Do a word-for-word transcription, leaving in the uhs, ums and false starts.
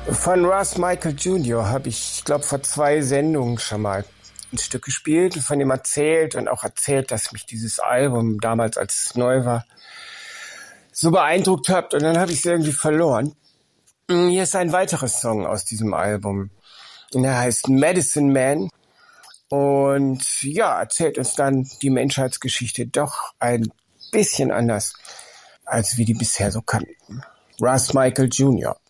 Von Russ Michael Junior habe ich, ich glaube, vor zwei Sendungen schon mal ein Stück gespielt und von ihm erzählt und auch erzählt, dass mich dieses Album damals, als es neu war, so beeindruckt hat, und dann habe ich es irgendwie verloren. Hier ist ein weiteres Song aus diesem Album. Der heißt Medicine Man und ja, erzählt uns dann die Menschheitsgeschichte doch ein bisschen anders, als wir die bisher so kannten. Russ Michael Junior